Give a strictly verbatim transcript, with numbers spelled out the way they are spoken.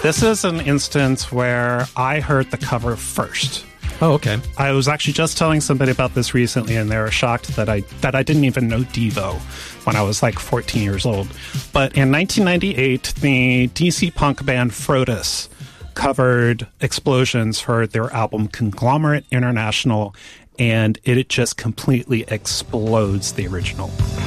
This is an instance where I heard the cover first. Oh, okay. I was actually just telling somebody about this recently, and they were shocked that I that I didn't even know Devo when I was like fourteen years old. But in nineteen ninety-eight, the D C punk band Frodus covered Explosions for their album Conglomerate International, and it just completely explodes the original.